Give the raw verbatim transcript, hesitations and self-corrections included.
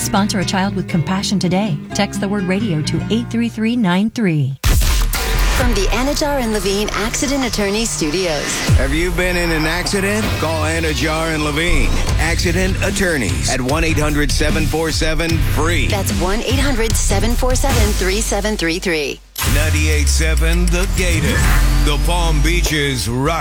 Sponsor a child with compassion today. Text the word radio to eight three three nine three. From the Anajar and Levine Accident Attorney Studios. Have you been in an accident? Call Anajar and Levine Accident Attorneys at one eight hundred seven four seven free. That's one eight hundred seven four seven three seven three three. ninety-eight point seven The Gator, the Palm Beaches Rock.